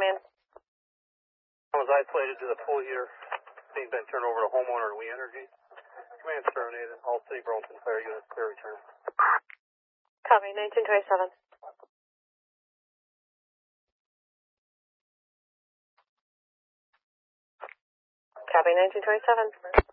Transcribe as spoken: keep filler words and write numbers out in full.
command. I was isolated to the full year. Being been turned over to homeowner We Energy. Command terminated. All city Burlington fire units clear return. Copy, nineteen twenty-seven. Copy, nineteen twenty-seven.